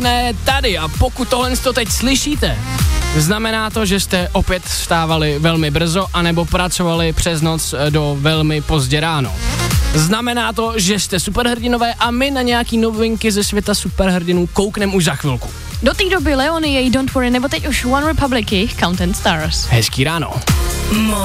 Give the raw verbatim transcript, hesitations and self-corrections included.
Ne, tady a pokud tohle to teď slyšíte, znamená to, že jste opět vstávali velmi brzo anebo pracovali přes noc do velmi pozdě ráno. Znamená to, že jste superhrdinové a my na nějaký novinky ze světa superhrdinů koukneme už za chvilku. Do té doby Leony, její Don't Worry, nebo teď už One Republic, Count and Stars. Hezký ráno.